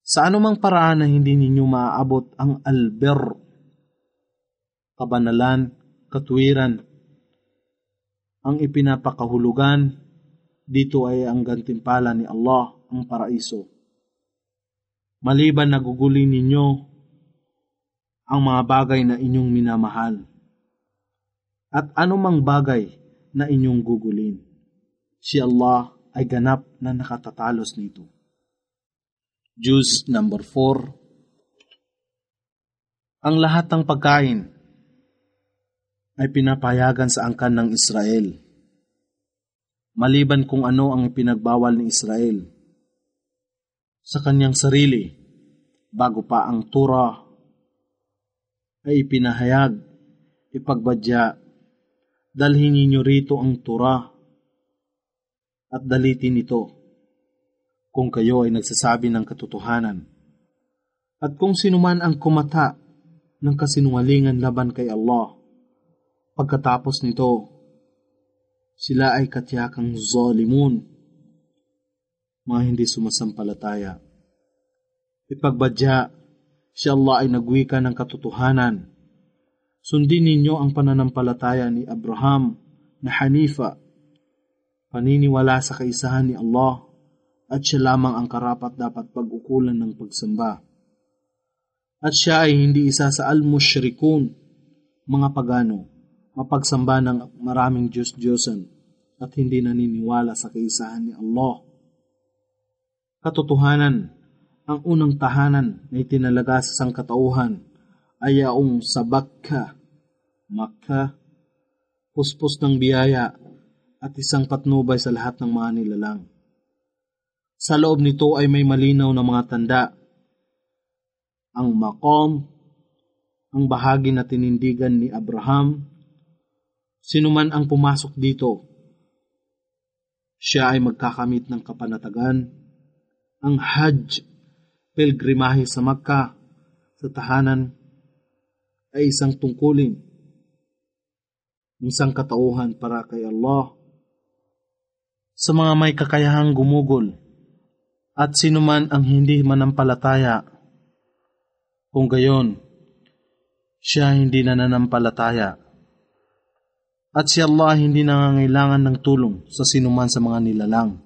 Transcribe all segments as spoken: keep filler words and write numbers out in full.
Sa anumang paraan na hindi ninyo maaabot ang albir, kabanalan, katuwiran, ang ipinapakahulugan dito ay ang gantimpala ni Allah, ang paraiso. Maliban na gugulin ninyo ang mga bagay na inyong minamahal at anumang bagay na inyong gugulin, si Allah ay ganap na nakatatalos nito. Juz number four. Ang lahat ng pagkain ay pinapayagan sa angkan ng Israel, maliban kung ano ang ipinagbawal ni Israel sa kanyang sarili bago pa ang Torah ay ipinahayag, ipagbadya. Dalhin ninyo rito ang Torah at dalitin ito kung kayo ay nagsasabi ng katotohanan. At kung sino man ang kumata ng kasinungalingan laban kay Allah, pagkatapos nito, sila ay katyakang zalimun, mga hindi sumasampalataya. Ipagbadya, si Allah ay nagwika ng katotohanan. Sundin ninyo ang pananampalataya ni Abraham na Hanifa, paniniwala sa kaisahan ni Allah, at siya lamang ang karapat dapat pag-ukulan ng pagsamba. At siya ay hindi isa sa al-mushrikun, mga pagano, mapagsamba ng maraming Diyos-Diyosan at hindi naniniwala sa kaisahan ni Allah. Katotohanan, ang unang tahanan na itinalaga sa sangkatauhan ay yaong sa Bakka, Makkah, puspos ng biyaya at isang patnubay sa lahat ng mga nilalang. Sa loob nito ay may malinaw na mga tanda. Ang maqam, ang bahagi na tinindigan ni Abraham, sinuman ang pumasok dito, siya ay magkakamit ng kapanatagan. Ang Hajj, pilgrimahe sa Makkah, sa tahanan, ay isang tungkulin, isang katauhan para kay Allah. Sa mga may kakayahang gumugol, at sinuman ang hindi manampalataya, kung gayon, siya hindi nananampalataya. At si Allah hindi nangangailangan ng tulong sa sinuman sa mga nilalang.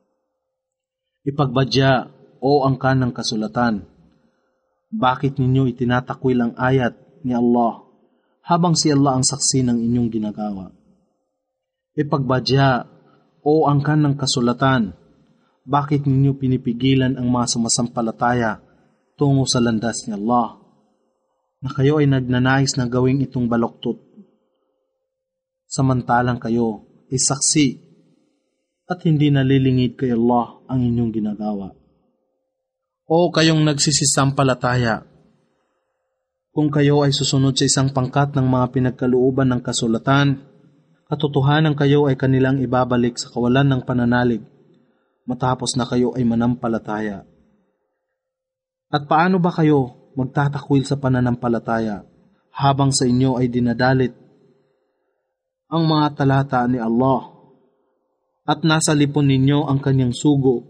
Ipagbadya o angkan ng kasulatan, bakit ninyo itinatakwil ang ayat ni Allah habang si Allah ang saksi ng inyong ginagawa? Ipagbadya o angkan ng kasulatan, bakit ninyo pinipigilan ang mga sumasampalataya tungo sa landas ni Allah, na kayo ay nagnanais na gawing itong baluktot, samantalang kayo ay saksi at hindi nalilingid kay Allah ang inyong ginagawa? O kayong nagsisisampalataya, kung kayo ay susunod sa isang pangkat ng mga pinagkalooban ng kasulatan, katotohanan kayo ay kanilang ibabalik sa kawalan ng pananalig matapos na kayo ay manampalataya. At paano ba kayo magtatakwil sa pananampalataya habang sa inyo ay dinadalit ang mga talata ni Allah at nasa lipon ninyo ang kanyang sugo?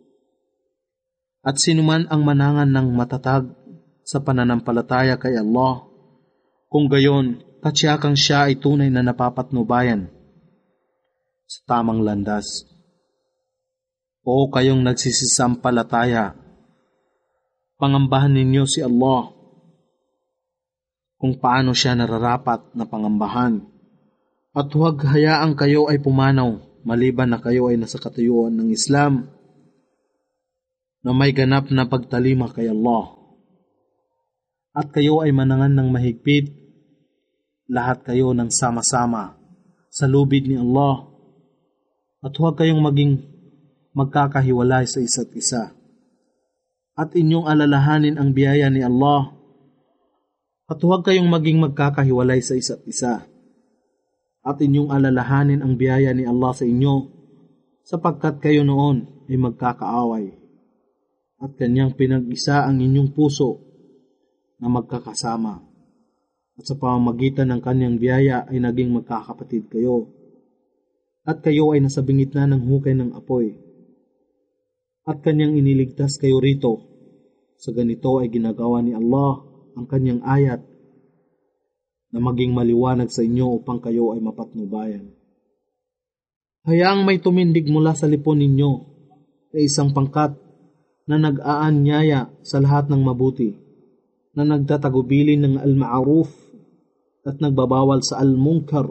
At sinuman ang manangan ng matatag sa pananampalataya kay Allah, kung gayon, katsiyakang siya ay tunay na napapatnubayan sa tamang landas. O kayong nagsisisampalataya, pangambahan ninyo si Allah kung paano siya nararapat na pangambahan, at huwag hayaang kayo ay pumanaw maliban na kayo ay nasa katuyuan ng Islam na may ganap na pagtalima kay Allah. At kayo ay manangan ng mahigpit, lahat kayo ng sama-sama sa lubid ni Allah, at huwag kayong maging magkakahiwalay sa isa't isa. At inyong alalahanin ang biyaya ni Allah, at huwag kayong maging magkakahiwalay sa isa't isa. At inyong alalahanin ang biyaya ni Allah sa inyo, sapagkat kayo noon ay magkakaaway, at kanyang pinag-isa ang inyong puso na magkakasama, at sa pamamagitan ng kanyang biyaya ay naging magkakapatid kayo, at kayo ay nasa bingit na ng hukay ng apoy, at kanyang iniligtas kayo rito Sa ganito ay ginagawa ni Allah ang kanyang ayat na maging maliwanag sa inyo upang kayo ay mapatnubayan. Hayaang may tumindig mula sa lipon ninyo ay isang pangkat na nag-aanyaya sa lahat ng mabuti, na nagtatagubilin ng al-ma'ruf at nagbabawal sa al-munkar,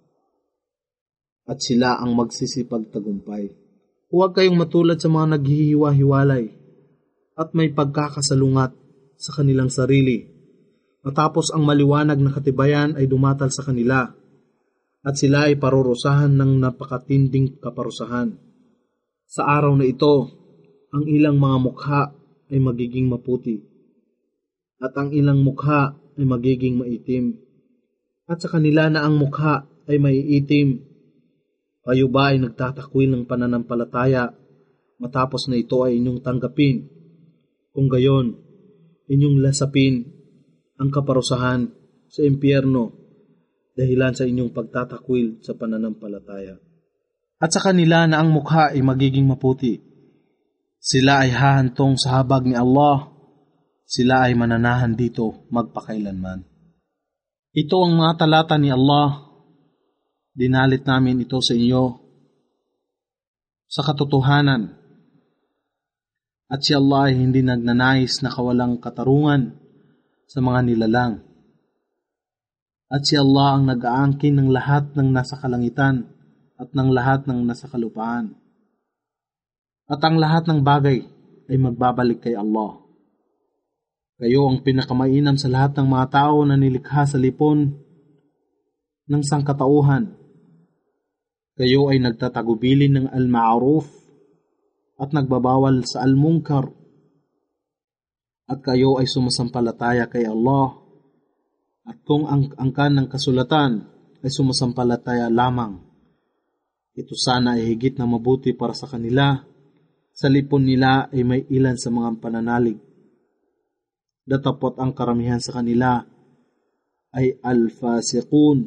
at sila ang magsisipagtagumpay. Huwag kayong matulad sa mga naghihiwa-hiwalay at may pagkakasalungat sa kanilang sarili, matapos ang maliwanag na katibayan ay dumatal sa kanila, at sila ay parurusahan ng napakatinding kaparusahan. Sa araw na ito, ang ilang mga mukha ay magiging maputi, at ang ilang mukha ay magiging maitim. At sa kanila na ang mukha ay maiitim, kayo ba ay nagtatakwil ng pananampalataya matapos na ito ay inyong tanggapin? Kung gayon, inyong lasapin ang kaparusahan sa impyerno dahilan sa inyong pagtatakwil sa pananampalataya. At sa kanila na ang mukha ay magiging maputi, sila ay hahantong sa habag ni Allah, sila ay mananahan dito magpakailanman. Ito ang mga talata ni Allah, dinalit namin ito sa inyo sa katotohanan. At si Allah ay hindi nagnanais na kawalang katarungan sa mga nilalang. At si Allah ang nag-aangkin ng lahat ng nasa kalangitan at ng lahat ng nasa kalupaan. At ang lahat ng bagay ay magbabalik kay Allah. Kayo ang pinakamainam sa lahat ng mga tao na nilikha sa lipon ng sangkatauhan. Kayo ay nagtatagubilin ng al-ma'ruf at nagbabawal sa al-munkar, at kayo ay sumasampalataya kay Allah, at kung ang angkan ng kasulatan ay sumasampalataya lamang, ito sana ay higit na mabuti para sa kanila. Sa lipon nila ay may ilan sa mga pananalig, datapot ang karamihan sa kanila ay al-fasiqun,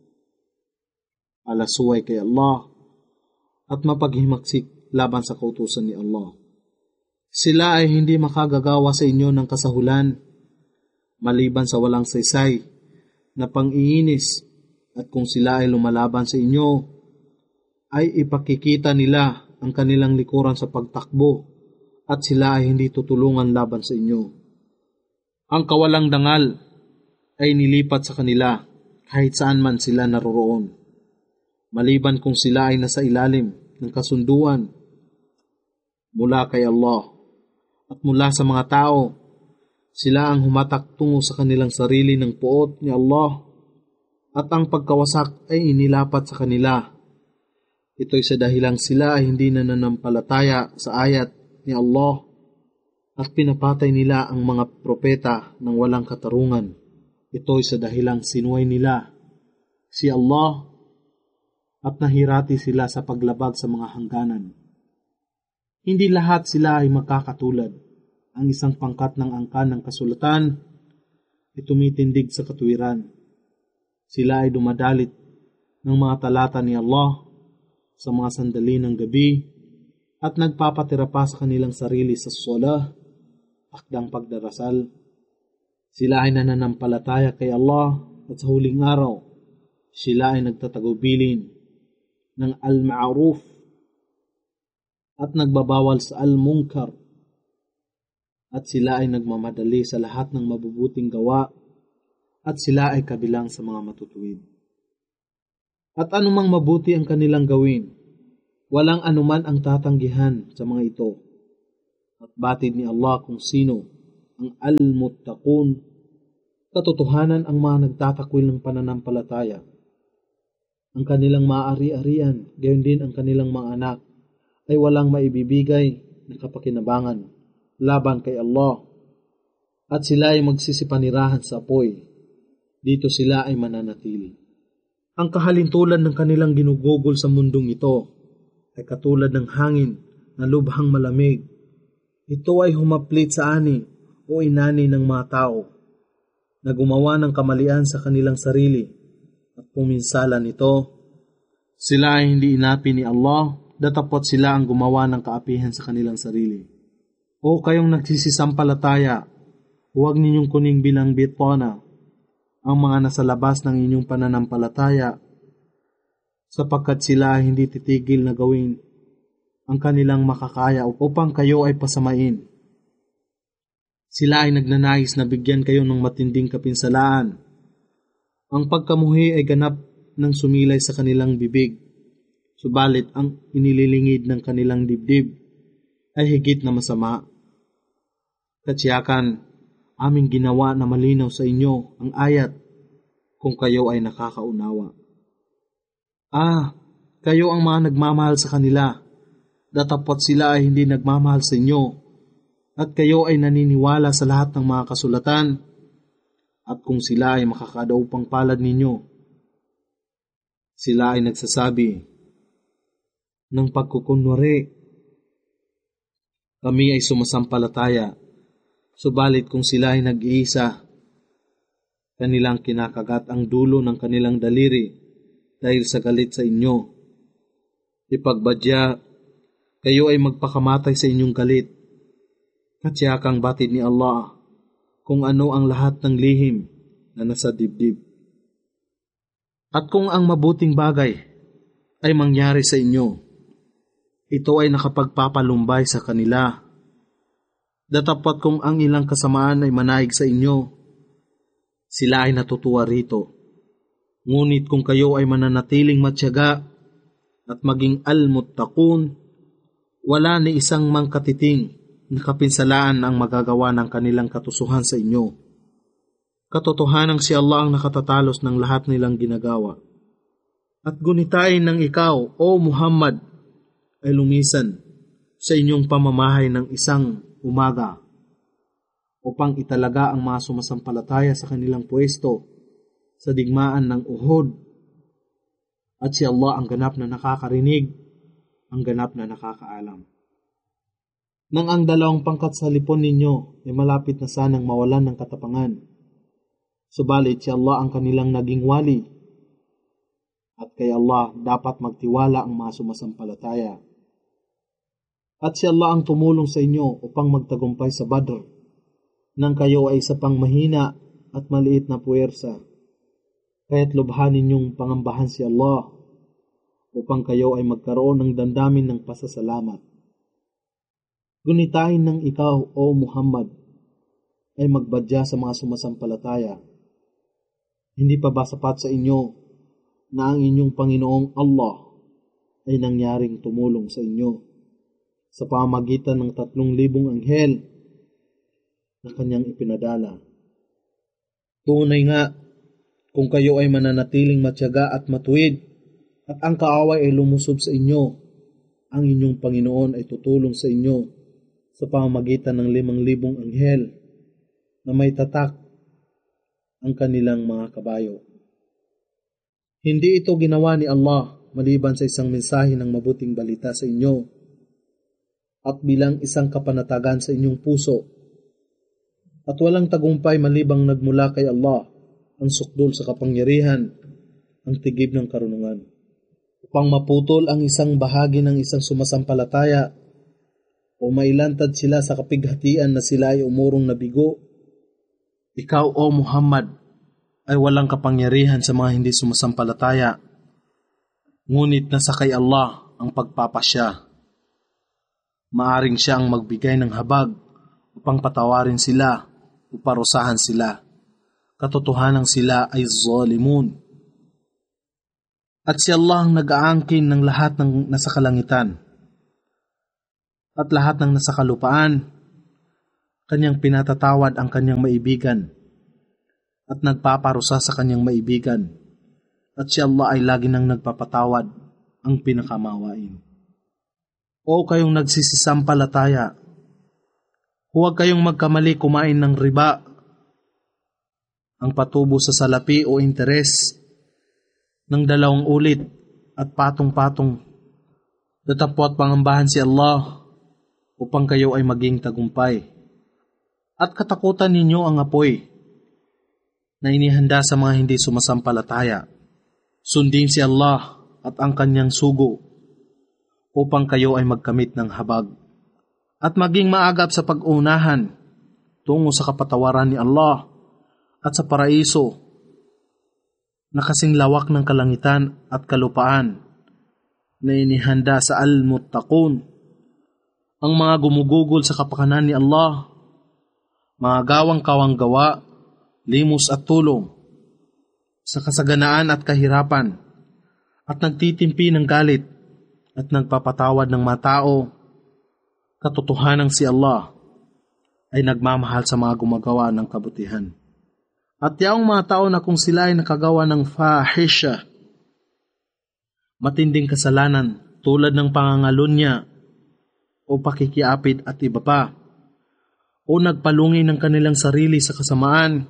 alasuway kay Allah, at mapaghimaksik laban sa kautusan ni Allah. Sila ay hindi makagagawa sa inyo ng kasahulan, maliban sa walang saysay na pang-iinis, at kung sila ay lumalaban sa inyo, ay ipakikita nila ang kanilang likuran sa pagtakbo, at sila ay hindi tutulungan laban sa inyo. Ang kawalang dangal ay nilipat sa kanila kahit saan man sila naroroon, maliban kung sila ay nasa ilalim ng kasunduan mula kay Allah at mula sa mga tao. Sila ang humatak tungo sa kanilang sarili ng puot ni Allah, at ang pagkawasak ay inilapat sa kanila. Ito'y sa dahilang sila ay hindi nananampalataya sa ayat ni Allah, at pinapatay nila ang mga propeta ng walang katarungan. Ito'y sa dahilang sinuway nila si Allah, at nahirati sila sa paglabag sa mga hangganan. Hindi lahat sila ay magkakatulad. Ang isang pangkat ng angkan ng kasulatan ay tumitindig sa katuwiran. Sila ay dumadalit ng mga talata ni Allah sa mga sandali ng gabi at nagpapatira pa sa kanilang sarili sa salah, akdang pagdarasal. Sila ay nananampalataya kay Allah, at sa huling araw, sila ay nagtatagubilin ng al-ma'ruf at nagbabawal sa al-munkar, at sila ay nagmamadali sa lahat ng mabubuting gawa, at sila ay kabilang sa mga matutuwid. At anumang mabuti ang kanilang gawin, walang anuman ang tatanggihan sa mga ito. At batid ni Allah kung sino ang al-muttaqun, katotohanan ang mga nagtatakwil ng pananampalataya. Ang kanilang maaari-arian, gayon din ang kanilang mga anak, ay walang maibibigay na kapakinabangan laban kay Allah, at sila ay magsisipanirahan sa apoy. Dito sila ay mananatili. Ang kahalintulan ng kanilang ginugugol sa mundong ito ay katulad ng hangin na lubhang malamig. Ito ay humaplit sa ani o inani ng mga tao na gumawa ng kamalian sa kanilang sarili, at puminsala nito, sila ay hindi inapi ni Allah, datapot sila ang gumawa ng kaapihan sa kanilang sarili. O kayong nagsisisampalataya, huwag ninyong kuning bilang bitona ang mga nasa labas ng inyong pananampalataya, sapagkat sila ay hindi titigil na gawin ang kanilang makakaya upang kayo ay pasamain. Sila ay nagnanais na bigyan kayo ng matinding kapinsalaan. Ang pagkamuhi ay ganap ng sumilay sa kanilang bibig, subalit ang inililingid ng kanilang dibdib ay higit na masama. Katsiyakan, aming ginawa na malinaw sa inyo ang ayat kung kayo ay nakakaunawa. Ah, kayo ang mga nagmamahal sa kanila, datapot sila ay hindi nagmamahal sa inyo, at kayo ay naniniwala sa lahat ng mga kasulatan, at kung sila ay makakadaupang palad ninyo, sila ay nagsasabi ng pagkukunwari, kami ay sumasampalataya. Subalit kung sila ay nag-iisa, kanilang kinakagat ang dulo ng kanilang daliri dahil sa galit sa inyo. Ipagbadya, kayo ay magpakamatay sa inyong galit. Katsiyakang batid ni Allah kung ano ang lahat ng lihim na nasa dibdib. At kung ang mabuting bagay ay mangyari sa inyo, ito ay nakapagpapalumbay sa kanila. Datapot kung ang ilang kasamaan ay manaig sa inyo, sila ay natutuwa rito. Ngunit kung kayo ay mananatiling matyaga at maging al-muttaqun, wala ni isang mangkatiting na kapinsalaan ang magagawa ng kanilang katusuhan sa inyo. Katotohanang si Allah ang nakatatalos ng lahat nilang ginagawa. At gunitain ng ikaw, O Muhammad, ay lumisan sa inyong pamamahay ng isang umaga upang italaga ang mga sumasampalataya sa kanilang pwesto sa digmaan ng Uhud. At si Allah ang ganap na nakakarinig, ang ganap na nakakaalam. Nang ang dalawang pangkat sa lipon ninyo ay malapit na sanang mawalan ng katapangan, subalit si Allah ang kanilang naging wali, at kay Allah dapat magtiwala ang mga sumasampalataya. At si Allah ang tumulong sa inyo upang magtagumpay sa Badr, nang kayo ay isa pang mahina at maliit na puwersa. Kaya't lubhan ninyong pangambahan si Allah upang kayo ay magkaroon ng damdamin ng pasasalamat. Gunitain ng ikaw, O Muhammad, ay magbadya sa mga sumasampalataya. Hindi pa ba sapat sa inyo na ang inyong Panginoong Allah ay nangyaring tumulong sa inyo sa pamamagitan ng tatlong libong anghel na kanyang ipinadala? Tunay nga, kung kayo ay mananatiling matyaga at matuwid, at ang kaaway ay lumusob sa inyo, ang inyong Panginoon ay tutulong sa inyo sa pamamagitan ng limang libong anghel na may tatak ang kanilang mga kabayo. Hindi ito ginawa ni Allah maliban sa isang mensahe ng mabuting balita sa inyo, at bilang isang kapanatagan sa inyong puso. At walang tagumpay malibang nagmula kay Allah, ang sukdol sa kapangyarihan, ang tigib ng karunungan. Upang maputol ang isang bahagi ng isang sumasampalataya o mailantad sila sa kapighatian na sila ay umurong na bigo, ikaw, O Muhammad, ay walang kapangyarihan sa mga hindi sumasampalataya, ngunit nasa kay Allah ang pagpapasya. Maaring siya ang magbigay ng habag upang patawarin sila o parusahan sila. Katotohanang sila ay zalimun. At si Allah ang nag-aangkin ng lahat ng nasa kalangitan at lahat ng nasa kalupaan. Kanyang pinatatawad ang kanyang maibigan at nagpaparusa sa kanyang maibigan. At si Allah ay lagi nang nagpapatawad, ang pinakamawain. O kayong nagsisisampalataya, huwag kayong magkamali kumain ng riba, ang patubo sa salapi o interes, ng dalawang ulit at patong-patong. Datapot pangambahan si Allah upang kayo ay maging tagumpay. At katakutan ninyo ang apoy na inihanda sa mga hindi sumasampalataya. Sundin si Allah at ang kanyang sugo upang kayo ay magkamit ng habag. at maging maagap sa pag-unahan tungo sa kapatawaran ni Allah at sa paraiso na kasing lawak ng kalangitan at kalupaan na inihanda sa al-muttaqun, ang mga gumugugol sa kapakanan ni Allah, mga gawang-kawang gawa, limos at tulong, sa kasaganaan at kahirapan, at nagtitimpi ng galit at nagpapatawad ng mga tao. Katotohanang si Allah ay nagmamahal sa mga gumagawa ng kabutihan. At yaong mga tao na kung sila ay nakagawa ng fahisha, matinding kasalanan tulad ng pangangalunya o pakikiapid at iba pa, o nagpalungi ng kanilang sarili sa kasamaan,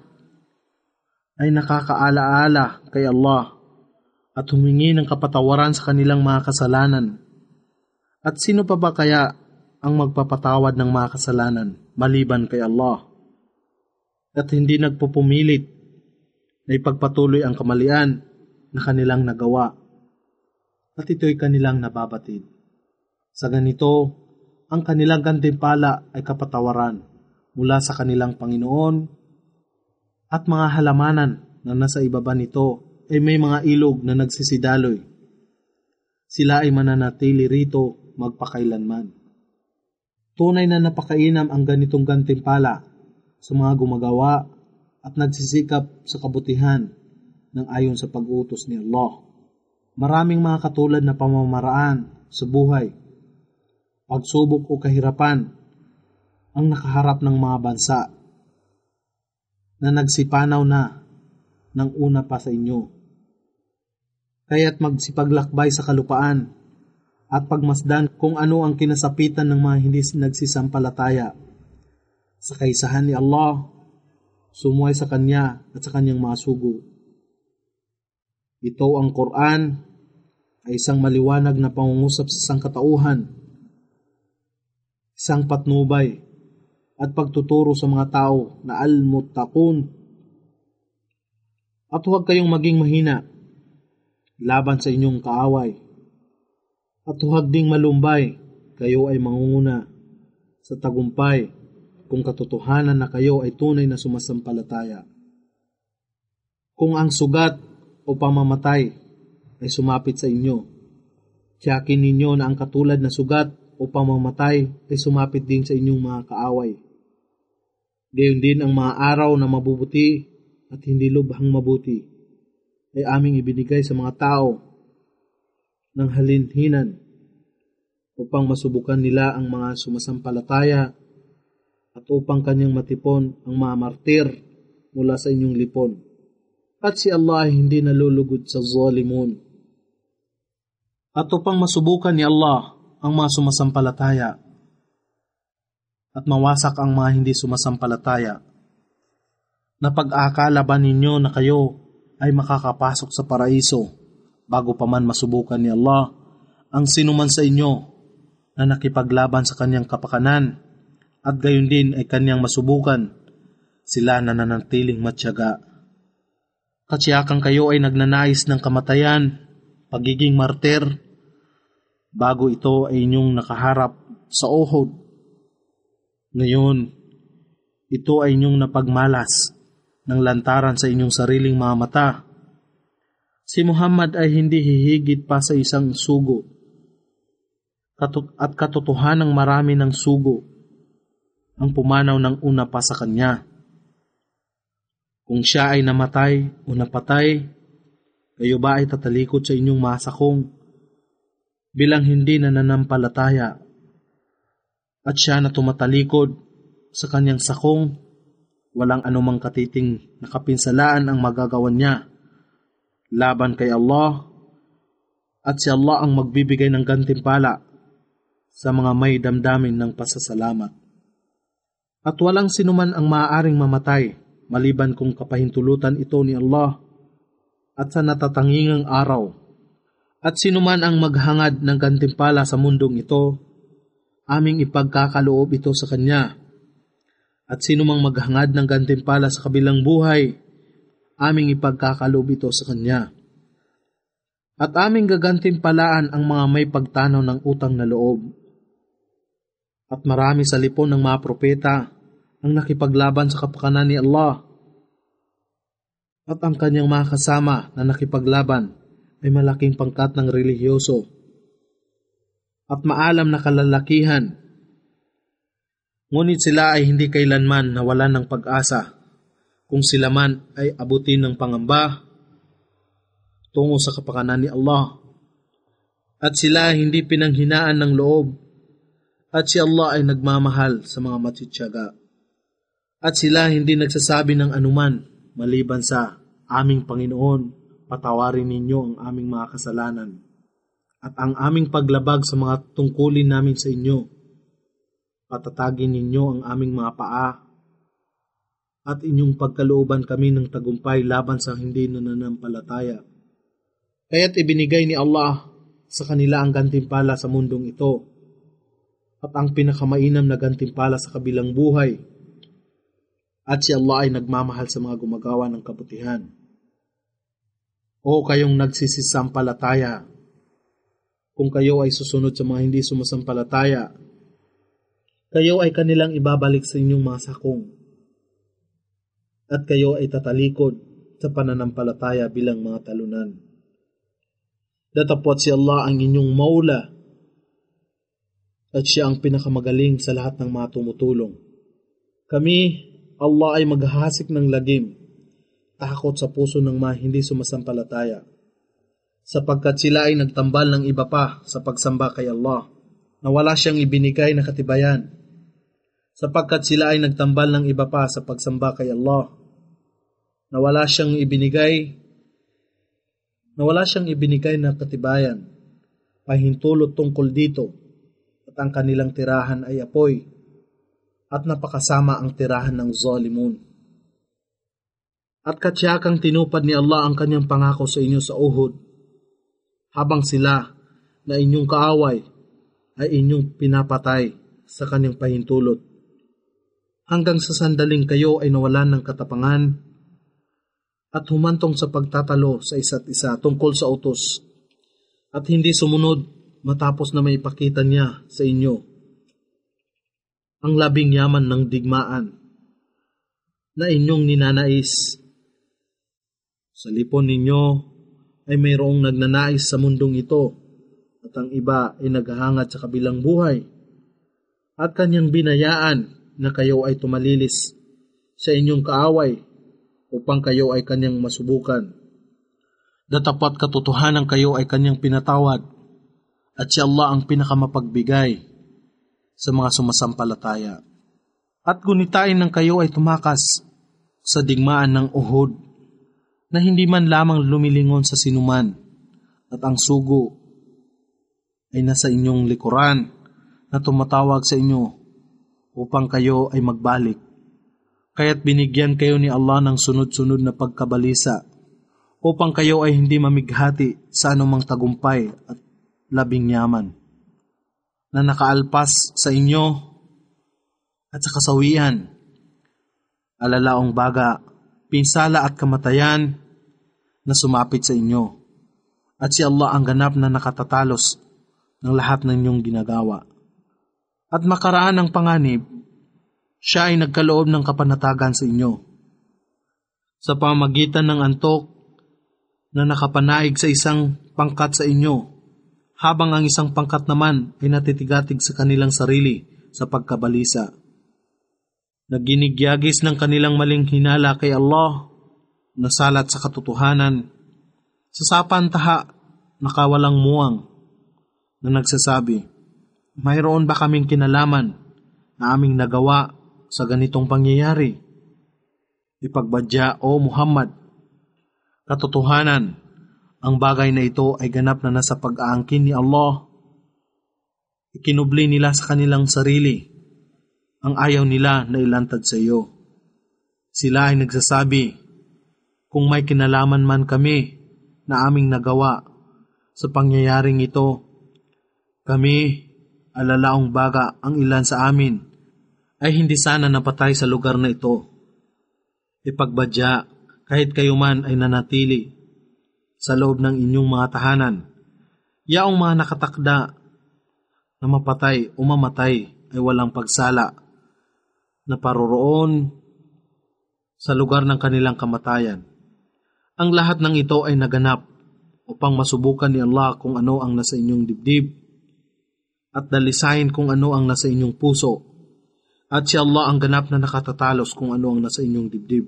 ay nakakaalaala kay Allah at humingi ng kapatawaran sa kanilang mga kasalanan. At sino pa ba kaya ang magpapatawad ng mga kasalanan maliban kay Allah? At hindi nagpupumilit na ipagpatuloy ang kamalian na kanilang nagawa. At ito'y kanilang nababatid. Sa ganito, ang kanilang gantimpala ay kapatawaran mula sa kanilang Panginoon, at mga halamanan na nasa ibaba nito ay may mga ilog na nagsisidaloy. Sila ay mananatili rito magpakailanman. Tunay na napakainam ang ganitong gantimpala sa mga gumagawa at nagsisikap sa kabutihan ng ayon sa pag-utos ni Allah. Maraming mga katulad na pamamaraan sa buhay, pagsubok o kahirapan ang nakaharap ng mga bansa na nagsipanaw na ng una pa sa inyo. Kaya't magsipaglakbay sa kalupaan at pagmasdan kung ano ang kinasapitan ng mga hindi nagsisampalataya. Sa kaisahan ni Allah, sumuway sa Kanya at sa Kanyang mga sugo. Ito ang Quran ay isang maliwanag na pangungusap sa sangkatauhan, isang patnubay at pagtuturo sa mga tao na al-muttaqun. At huwag kayong maging mahina laban sa inyong kaaway. At huwag ding malumbay, kayo ay mangunguna sa tagumpay kung katotohanan na kayo ay tunay na sumasampalataya. Kung ang sugat o pamamatay ay sumapit sa inyo, tiyakin ninyo na ang katulad na sugat o pamamatay ay sumapit din sa inyong mga kaaway. Gayon din ang mga araw na mabubuti at hindi lubhang mabuti ay aming ibinigay sa mga tao ng halinhinan upang masubukan nila ang mga sumasampalataya at upang kanyang matipon ang mga martir mula sa inyong lipon. At si Allah ay hindi nalulugod sa zalimun. At upang masubukan ni Allah ang mga sumasampalataya at mawasak ang mga hindi sumasampalataya, na pag-aakala ba ninyo na kayo ay makakapasok sa paraiso bago pa man masubukan ni Allah ang sinuman sa inyo na nakipaglaban sa kanyang kapakanan, at gayon din ay kanyang masubukan, sila na nananatiling matyaga. Katsiyakang kayo ay nagnanais ng kamatayan, pagiging martir, bago ito ay inyong nakaharap sa Uhud. Ngayon, ito ay inyong napagmalas ng lantaran sa inyong sariling mga mata. Si Muhammad ay hindi hihigit pa sa isang sugo, at katotohanang marami ng sugo ang pumanaw ng una pa sa kanya. Kung siya ay namatay o napatay, kayo ba ay tatalikod sa inyong masakong bilang hindi na nanampalataya, at siya na tumatalikod sa kanyang sakong, walang anumang katiting na kapinsalaan ang magagawan niya laban kay Allah, at si Allah ang magbibigay ng gantimpala sa mga may damdamin ng pasasalamat. At walang sinuman ang maaaring mamatay maliban kung kapahintulutan ito ni Allah at sa natatangingang araw. At sinuman ang maghangad ng gantimpala sa mundong ito, aming ipagkakaloob ito sa Kanya. At sinumang maghangad ng gantimpala sa kabilang buhay, aming ipagkakaloob ito sa Kanya. At aming gagantimpalaan ang mga may pagtanaw ng utang na loob. At marami sa lipon ng mga propeta ang nakipaglaban sa kapakanan ni Allah. At ang kanyang mga kasama na nakipaglaban ay malaking pangkat ng relihiyoso at maalam na kalalakihan. Ngunit sila ay hindi kailanman nawalan ng pag-asa kung sila man ay abutin ng pangamba tungo sa kapakanan ni Allah. At sila ay hindi pinanghinaan ng loob, at si Allah ay nagmamahal sa mga matityaga. At sila hindi nagsasabi ng anuman maliban sa aming Panginoon, patawarin ninyo ang aming mga kasalanan at ang aming paglabag sa mga tungkulin namin sa inyo. Patatagin ninyo ang aming mga paa at inyong pagkalooban kami ng tagumpay laban sa hindi nananampalataya. Kaya't ibinigay ni Allah sa kanila ang gantimpala sa mundong ito at ang pinakamainam na gantimpala sa kabilang buhay. At si Allah ay nagmamahal sa mga gumagawa ng kabutihan. O kayong nagsisisampalataya, kung kayo ay susunod sa mga hindi sumasampalataya, kayo ay kanilang ibabalik sa inyong mga sakong. At kayo ay tatalikod sa pananampalataya bilang mga talunan. Datapwat si Allah ang inyong maula at siya ang pinakamagaling sa lahat ng mga tumutulong. Kami, Allah ay maghahasik ng lagim, takot sa puso ng mga hindi sumasampalataya, sapagkat sila ay nagtambal ng iba pa sa pagsamba kay Allah, na wala siyang ibinigay na katibayan, sapagkat sila ay nagtambal ng iba pa sa pagsamba kay Allah, na wala siyang ibinigay, na wala siyang ibinigay na katibayan, pahintulot tungkol dito, at ang kanilang tirahan ay apoy, at napakasama ang tirahan ng zalimun. At katsiyakang tinupad ni Allah ang kanyang pangako sa inyo sa Uhud, habang sila na inyong kaaway ay inyong pinapatay sa kanyang pahintulot, hanggang sa sandaling kayo ay nawalan ng katapangan at humantong sa pagtatalo sa isa't isa tungkol sa utos, at hindi sumunod matapos na may ipakita niya sa inyo ang labing yaman ng digmaan na inyong ninanais. Sa lipon ninyo ay mayroong nagnanais sa mundong ito at ang iba ay naghahangad sa kabilang buhay, at kanyang binayaan na kayo ay tumalilis sa inyong kaaway upang kayo ay kanyang masubukan. Datapat katotohanan kayo ay kanyang pinatawad at si Allah ang pinakamapagbigay sa mga sumasampalataya. At gunitain ng kayo ay tumakas sa digmaan ng Uhud na hindi man lamang lumilingon sa sinuman, at ang sugo ay nasa inyong likuran na tumatawag sa inyo upang kayo ay magbalik. Kaya't binigyan kayo ni Allah ng sunod-sunod na pagkabalisa upang kayo ay hindi mamighati sa anumang tagumpay at labing yaman na nakaalpas sa inyo at sa kasawian, alalaong baga, pinsala at kamatayan na sumapit sa inyo. At si Allah ang ganap na nakatatalos ng lahat ng inyong ginagawa. At makaraan ng panganib, siya ay nagkaloob ng kapanatagan sa inyo sa pamagitan ng antok na nakapanaig sa isang pangkat sa inyo, habang ang isang pangkat naman ay natitigatig sa kanilang sarili sa pagkabalisa. Naginigyagis ng kanilang maling hinala kay Allah, nasalat sa katotohanan, sa sapantaha nakawalang muwang, na nagsasabi, mayroon ba kaming kinalaman na aming nagawa sa ganitong pangyayari? Ipagbadya, O Muhammad, katotohanan, ang bagay na ito ay ganap na nasa pag-aangkin ni Allah. Ikinubli nila sa kanilang sarili ang ayaw nila na ilantad sa iyo. Sila ay nagsasabi, kung may kinalaman man kami na aming nagawa sa pangyayaring ito, kami, alalaong baga ang ilan sa amin, ay hindi sana napatay sa lugar na ito. Ipagbadya, kahit kayo man ay nanatili sa loob ng inyong mga tahanan, yaong mga nakatakda na mapatay o mamatay ay walang pagsala na paroroon sa lugar ng kanilang kamatayan. Ang lahat ng ito ay naganap upang masubukan ni Allah kung ano ang nasa inyong dibdib at dalisayin kung ano ang nasa inyong puso. At si Allah ang ganap na nakatatalos kung ano ang nasa inyong dibdib.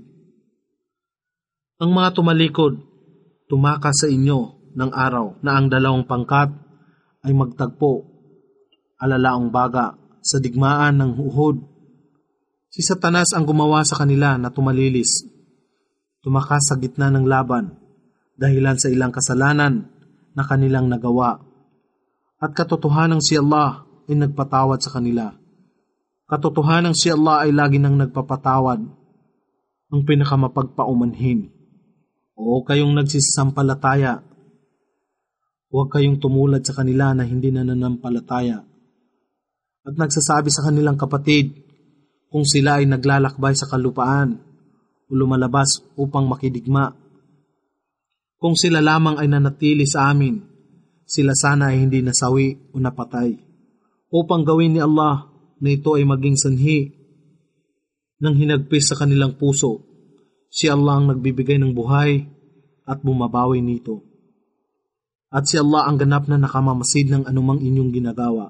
Ang mga tumalikod, tumakas sa inyo ng araw na ang dalawang pangkat ay magtagpo, alalaong baga, sa digmaan ng Uhud. Si Satanas ang gumawa sa kanila na tumalilis, tumakas sa gitna ng laban, dahilan sa ilang kasalanan na kanilang nagawa. At katotohanang si Allah ay nagpatawad sa kanila. Katotohanang si Allah ay lagi nang nagpapatawad, ang pinakamapagpaumanhin. O kayong nagsisampalataya, huwag kayong tumulad sa kanila na hindi nananampalataya. At nagsasabi sa kanilang kapatid, kung sila ay naglalakbay sa kalupaan o lumalabas upang makidigma. Kung sila lamang ay nanatili sa amin, sila sana ay hindi nasawi o napatay. Upang gawin ni Allah na ito ay maging sanhi ng hinagpis sa kanilang puso. Si Allah ang nagbibigay ng buhay at bumabawi nito. At si Allah ang ganap na nakamamasid ng anumang inyong ginagawa.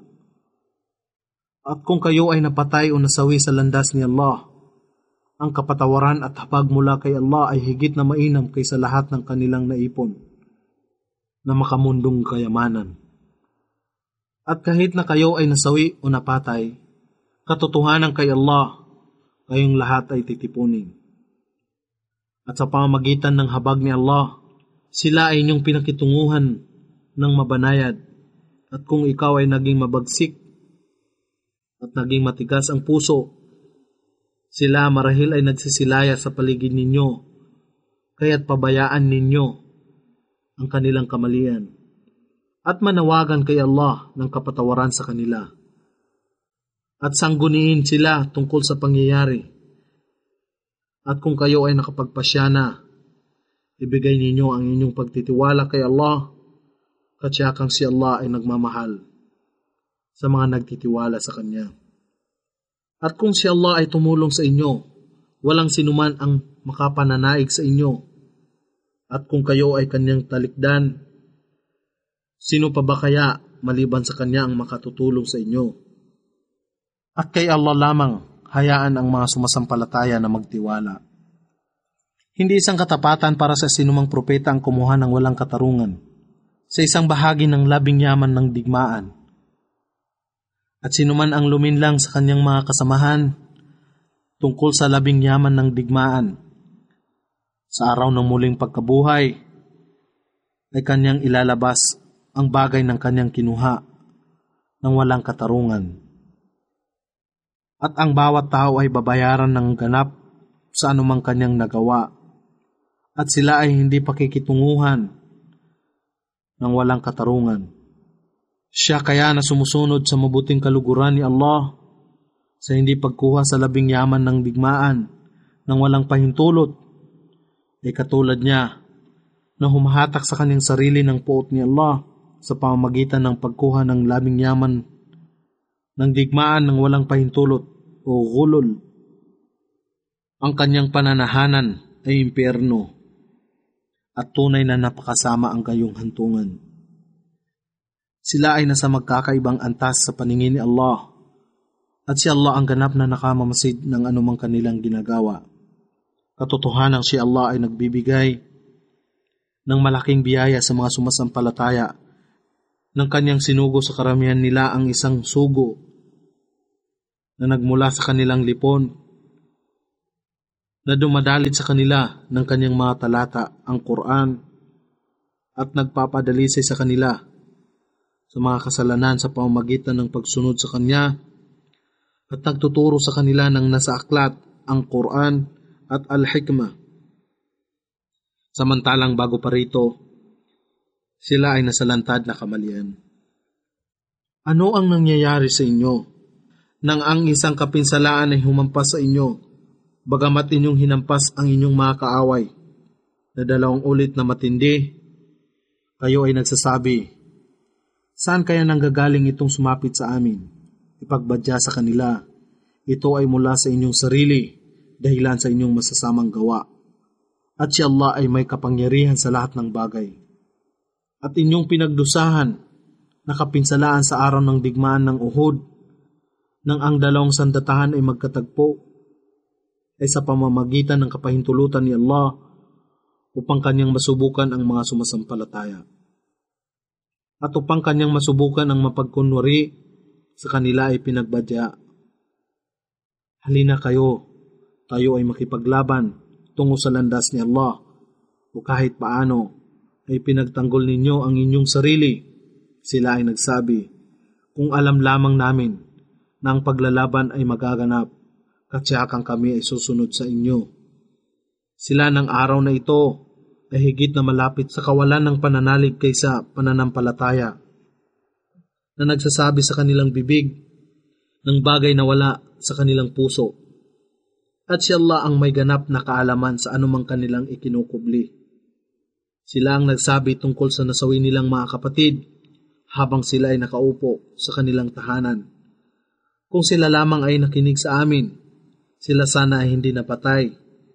At kung kayo ay napatay o nasawi sa landas ni Allah, ang kapatawaran at hapag mula kay Allah ay higit na mainam kaysa lahat ng kanilang naipon na makamundong kayamanan. At kahit na kayo ay nasawi o napatay, katotohanan kay Allah, kayong lahat ay titipunin. At sa pamamagitan ng habag ni Allah, sila ay inyong pinakitunguhan ng mabanayad. At kung ikaw ay naging mabagsik at naging matigas ang puso, sila marahil ay nagsisilaya sa paligid ninyo, kaya't pabayaan ninyo ang kanilang kamalian. At manawagan kay Allah ng kapatawaran sa kanila. At sangguniin sila tungkol sa pangyayari. At kung kayo ay nakapagpasya na, ibigay ninyo ang inyong pagtitiwala kay Allah, katsiyakang si Allah ay nagmamahal sa mga nagtitiwala sa Kanya. At kung si Allah ay tumulong sa inyo, walang sinuman ang makapananaig sa inyo. At kung kayo ay Kanyang talikdan, sino pa ba kaya maliban sa Kanya ang makatutulong sa inyo? At kay Allah lamang, hayaan ang mga sumasampalataya na magtiwala. Hindi isang katapatan para sa sinumang propeta ang kumuha ng walang katarungan sa isang bahagi ng labing yaman ng digmaan. At sinuman ang luminlang sa kanyang mga kasamahan tungkol sa labing yaman ng digmaan, sa araw ng muling pagkabuhay, ay kanyang ilalabas ang bagay ng kanyang kinuha ng walang katarungan. At ang bawat tao ay babayaran ng ganap sa anumang kanyang nagawa, at sila ay hindi pakikitunguhan ng walang katarungan. Siya kaya na sumusunod sa mabuting kaluguran ni Allah sa hindi pagkuha sa labing yaman ng digmaan ng walang pahintulot, ay katulad niya na humahatak sa kanyang sarili ng puot ni Allah sa pamamagitan ng pagkuha ng labing yaman ng digmaan ng walang pahintulot o gulol. Ang kanyang pananahanan ay impyerno at tunay na napakasama ang kayong hantungan. Sila ay nasa magkakaibang antas sa paningin ni Allah, at si Allah ang ganap na nakamamasid ng anumang kanilang ginagawa. Katotohanang si Allah ay nagbibigay ng malaking biyaya sa mga sumasampalataya ng kanyang sinugo sa karamihan nila ang isang sugo na nagmula sa kanilang lipon na dumadalit sa kanila ng kanyang mga talata, ang Quran, at nagpapadalisay sa kanila sa mga kasalanan sa pamamagitan ng pagsunod sa Kanya at nagtuturo sa kanila ng nasa aklat, ang Quran at Al-Hikmah. Samantalang bago pa rito, sila ay nasalantad na kamalian. Ano ang nangyayari sa inyo nang ang isang kapinsalaan ay humampas sa inyo, bagamat inyong hinampas ang inyong mga kaaway na dalawang ulit na matindi? Kayo ay nagsasabi, saan kaya nanggagaling itong sumapit sa amin? ipagbadya sa kanila. Ito ay mula sa inyong sarili, dahilan sa inyong masasamang gawa. At si Allah ay may kapangyarihan sa lahat ng bagay. At inyong pinagdusahan, nakapinsalaan sa araw ng digmaan ng Uhud, nang ang dalawang sandatahan ay magkatagpo, ay sa pamamagitan ng kapahintulutan ni Allah upang kanyang masubukan ang mga sumasampalataya. At upang kanyang masubukan ang mapagkunwari sa kanila ay pinagbadya. Halina kayo, tayo ay makipaglaban tungo sa landas ni Allah, o kahit paano ay pinagtanggol ninyo ang inyong sarili. Sila ay nagsabi, kung alam lamang namin na ang paglalaban ay magaganap, katsiyakang kami ay susunod sa inyo. Sila ng araw na ito ay higit na malapit sa kawalan ng pananalig kaysa pananampalataya, na nagsasabi sa kanilang bibig ng bagay na wala sa kanilang puso. At si Allah ang may ganap na kaalaman sa anumang kanilang ikinukubli. Sila ang nagsabi tungkol sa nasawi nilang mga kapatid habang sila ay nakaupo sa kanilang tahanan. Kung sila lamang ay nakinig sa amin, sila sana ay hindi napatay.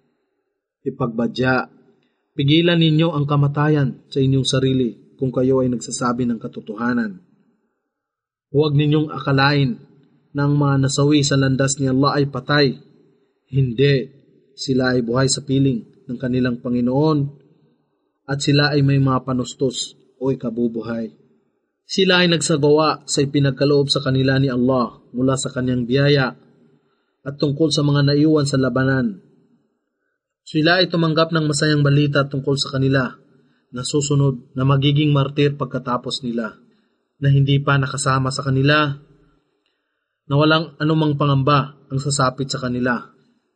Ipagbadya, pigilan ninyo ang kamatayan sa inyong sarili kung kayo ay nagsasabi ng katotohanan. Huwag ninyong akalain na ang mga nasawi sa landas ni Allah ay patay. Hindi, sila ay buhay sa piling ng kanilang Panginoon at sila ay may mga panustos o ikabubuhay. Sila ay nagsagawa sa ipinagkaloob sa kanila ni Allah mula sa kanyang biyaya at tungkol sa mga naiwan sa labanan. Sila ay tumanggap ng masayang balita tungkol sa kanila na susunod na magiging martir pagkatapos nila, na hindi pa nakasama sa kanila, na walang anumang pangamba ang sasapit sa kanila.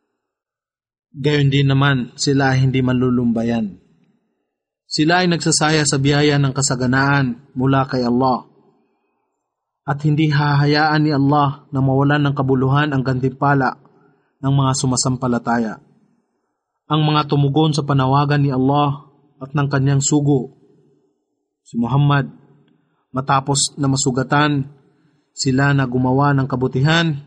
Gayon din naman, sila ay hindi malulumbayan. Sila ay nagsasaya sa biyaya ng kasaganaan mula kay Allah. At hindi hahayaan ni Allah na mawalan ng kabuluhan ang gantimpala ng mga sumasampalataya. Ang mga tumugon sa panawagan ni Allah at ng kanyang sugo, si Muhammad, matapos na masugatan sila na gumawa ng kabutihan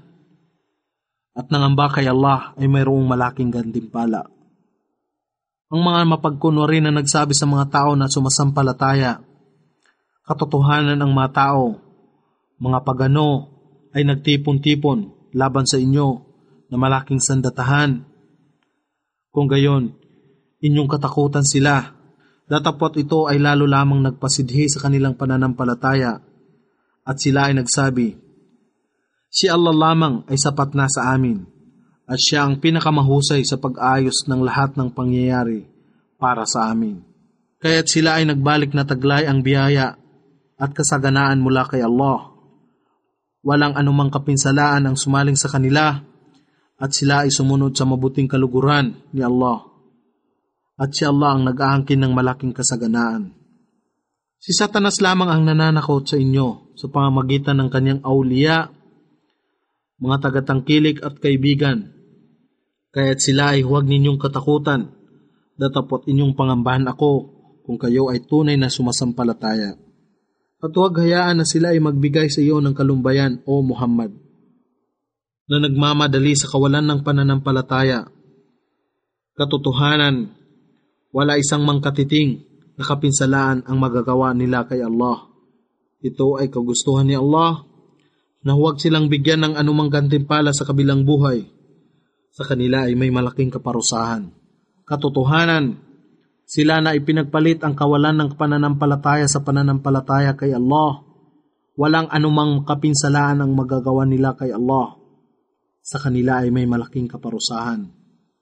at nangamba kay Allah ay mayroong malaking gantimpala. Ang mga mapagkunwari na nagsabi sa mga tao na sumasampalataya, katotohanan ang mga tao, mga pagano ay nagtipon-tipon laban sa inyo na malaking sandatahan. Kung gayon, inyong katakutan sila, datapot ito ay lalo lamang nagpasidhi sa kanilang pananampalataya at sila ay nagsabi, si Allah lamang ay sapat na sa amin at siya ang pinakamahusay sa pag-ayos ng lahat ng pangyayari para sa amin. Kaya't sila ay nagbalik na taglay ang biyaya at kasaganaan mula kay Allah. Walang anumang kapinsalaan ang sumaling sa kanila at sila ay sumunod sa mabuting kaluguran ni Allah. At si Allah ang nag-aangkin ng malaking kasaganaan. Si Satanas lamang ang nananakot sa inyo sa pamamagitan ng kanyang awliya, mga tagatangkilik at kaibigan. Kaya't sila ay huwag ninyong katakutan, datapot inyong pangambahan ako kung kayo ay tunay na sumasampalataya. At huwag hayaan na sila ay magbigay sa iyo ng kalumbayan, o Muhammad, na nagmamadali sa kawalan ng pananampalataya. Katotohanan, wala isang mangkatiting na kapinsalaan ang magagawa nila kay Allah. Ito ay kagustuhan ni Allah na huwag silang bigyan ng anumang gantimpala sa kabilang buhay. Sa kanila ay may malaking kaparusahan. Katotohanan, sila na ipinagpalit ang kawalan ng pananampalataya sa pananampalataya kay Allah. Walang anumang kapinsalaan ang magagawa nila kay Allah. Sa kanila ay may malaking kaparusahan.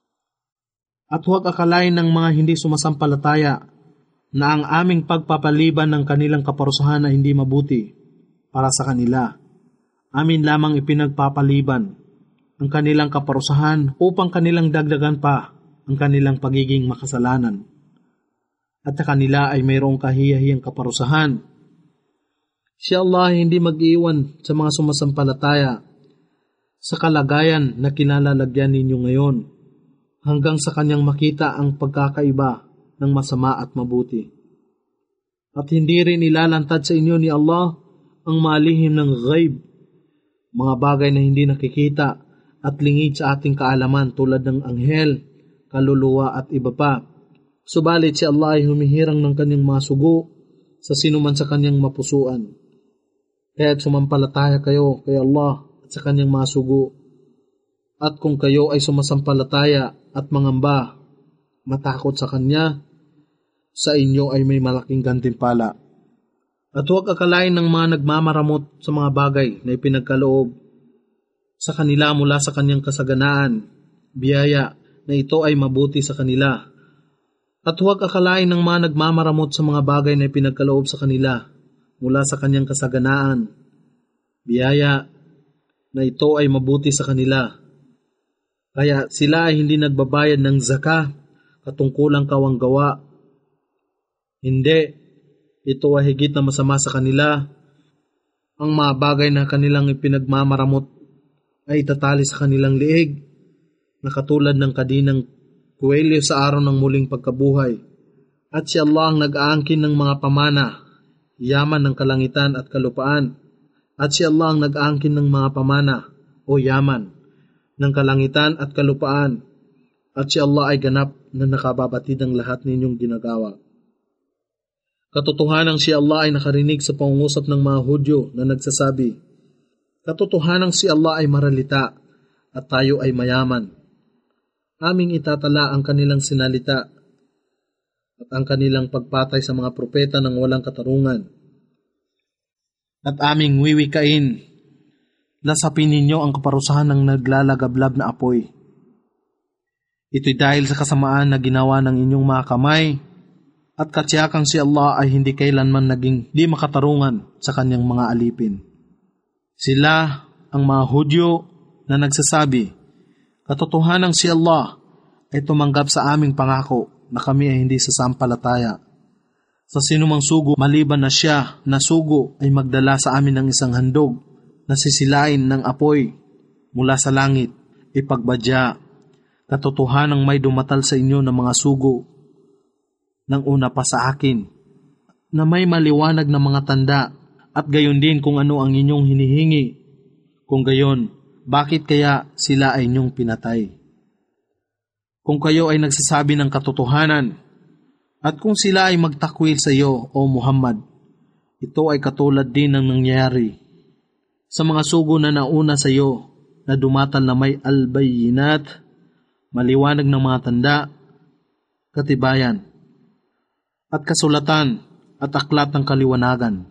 At huwag akalain ng mga hindi sumasampalataya na ang aming pagpapaliban ng kanilang kaparusahan ay hindi mabuti para sa kanila. Amin lamang ipinagpapaliban ang kanilang kaparusahan upang kanilang dagdagan pa ang kanilang pagiging makasalanan. At sa kanila ay mayroong kahiyahiyang kaparusahan. Si Allah ay hindi mag-iwan sa mga sumasampalataya sa kalagayan na kinalalagyan ninyo ngayon hanggang sa kanyang makita ang pagkakaiba ng masama at mabuti. At hindi rin ilalantad sa inyo ni Allah ang malihim ng ghaib mga bagay na hindi nakikita at lingid sa ating kaalaman tulad ng anghel, kaluluwa at iba pa. Subalit si Allah ay humihirang ng kanyang mga sugo sa sinuman sa kanyang mapusuan. Kaya't sumampalataya kayo kay Allah at sa kanyang mga sugo. At kung kayo ay sumasampalataya at mangamba, matakot sa kanya, sa inyo ay may malaking gantimpala. At huwag akalain ng mga nagmamaramot sa mga bagay na ipinagkaloob sa kanila mula sa kanyang kasaganaan, biyaya na ito ay mabuti sa kanila. At huwag akalain ng mga nagmamaramot sa mga bagay na ipinagkaloob sa kanila mula sa kanyang kasaganaan, biyaya na ito ay mabuti sa kanila. Kaya sila ay hindi nagbabayad ng zaka, katungkulang kawanggawa. Hindi, ito ay higit na masama sa kanila. Ang mga bagay na kanilang ipinagmamaramot ay itatali sa kanilang liig, na katulad ng kadinang kuwelyo sa araw ng muling pagkabuhay. At si Allah ang nag-aangkin ng mga pamana, yaman ng kalangitan at kalupaan. At si Allah ang nag-aangkin ng mga pamana o yaman ng kalangitan at kalupaan. At si Allah ay ganap na nakababatid ang lahat ninyong ginagawa. Katotohanang si Allah ay nakarinig sa pangungusap ng mga Hudyo na nagsasabi, katotohanang si Allah ay maralita at tayo ay mayaman. Aming itatala ang kanilang sinalita at ang kanilang pagpatay sa mga propeta ng walang katarungan. At aming wiwikain, lasapin ninyo ang kaparusahan ng naglalagablab na apoy. Ito'y dahil sa kasamaan na ginawa ng inyong mga kamay, at katsiyakang si Allah ay hindi kailanman naging di makatarungan sa kanyang mga alipin. Sila ang mga Hudyo na nagsasabi, katotohanang si Allah ay tumanggap sa aming pangako na kami ay hindi sasampalataya. Sa sinumang sugo maliban na siya na sugo ay magdala sa amin ng isang handog na sisilain ng apoy mula sa langit, ipagbadya. Katotohanang may dumatal sa inyo ng mga sugo ng una pa sa akin, na may maliwanag na mga tanda, at gayon din kung ano ang inyong hinihingi. Kung gayon, bakit kaya sila ay inyong pinatay? Kung kayo ay nagsasabi ng katotohanan, at kung sila ay magtakwil sa iyo, O Muhammad, ito ay katulad din ng nangyari sa mga sugo na nauna sa iyo, na dumatal na may albayinat, maliwanag ng mga tanda, katibayan, at kasulatan at aklat ng kaliwanagan.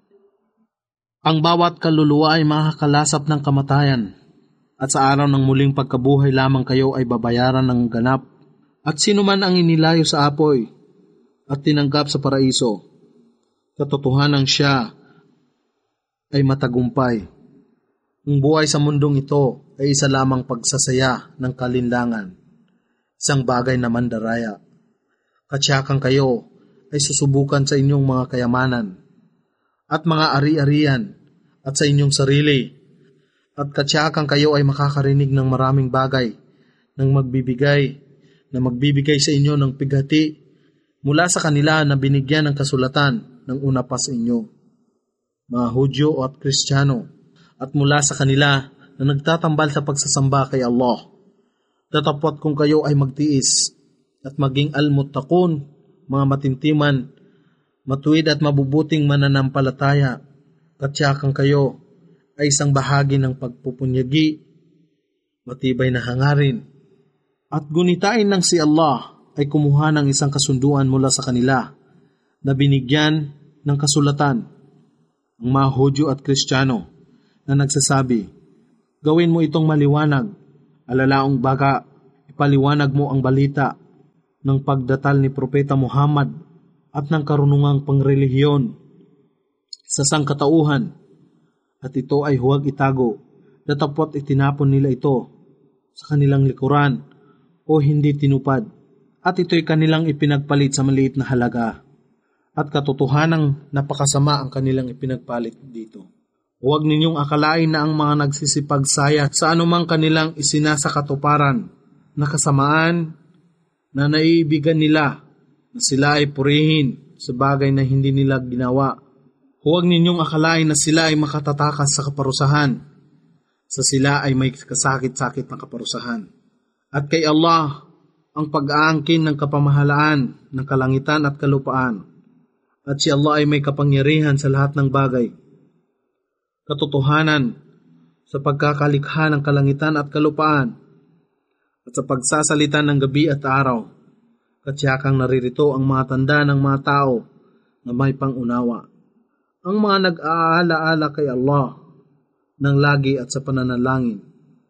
Ang bawat kaluluwa ay makakalasap ng kamatayan, at sa araw ng muling pagkabuhay lamang kayo ay babayaran ng ganap. At sino man ang inilayo sa apoy at tinanggap sa paraiso, katotohanan siya ay matagumpay. Ang buhay sa mundong ito ay isa lamang pagsasaya ng kalinlangan, isang bagay na mandaraya. Katsyakan kayo ay susubukan sa inyong mga kayamanan at mga ari-arian at sa inyong sarili, at katsyakan kayo ay makakarinig ng maraming bagay ng magbibigay na magbibigay sa inyo ng pighati mula sa kanila na binigyan ng kasulatan ng una pa sa inyo, mga Hudyo at Kristiyano, at mula sa kanila na nagtatambal sa pagsasamba kay Allah. Datapwat kung kayo ay magtiis at maging almuttaqun, mga matintiman, matuwid at mabubuting mananampalataya, katsyakan kayo ay isang bahagi ng pagpupunyagi, matibay na hangarin. At gunitain ng si Allah ay kumuha ng isang kasunduan mula sa kanila na binigyan ng kasulatan, ang mga Hudyo at Kristiyano, na nagsasabi, gawin mo itong maliwanag, alalaong baga, ipaliwanag mo ang balita ng pagdatal ni Propeta Muhammad at ng karunungang pangrelihiyon sa sangkatauhan, at ito ay huwag itago, datapwat itinapon nila ito sa kanilang likuran o hindi tinupad, at ito'y kanilang ipinagpalit sa maliit na halaga, at katotohanang napakasama ang kanilang ipinagpalit dito. Huwag ninyong akalain na ang mga nagsisipagsaya sa anumang kanilang isinasakatuparan na kasamaan na naiibigan nila na sila ay purihin sa bagay na hindi nila ginawa. Huwag ninyong akalain na sila ay makatatakas sa kaparusahan sa sila ay may kasakit-sakit na kaparusahan. At kay Allah ang pag-aangkin ng kapamahalaan ng kalangitan at kalupaan, at si Allah ay may kapangyarihan sa lahat ng bagay. Katotohanan sa pagkakalikha ng kalangitan at kalupaan, at sa pagsasalita ng gabi at araw, katsiyakang naririto ang mga tanda ng mga tao na may pangunawa. Ang mga nag-aala-ala kay Allah ng lagi at sa pananalangin,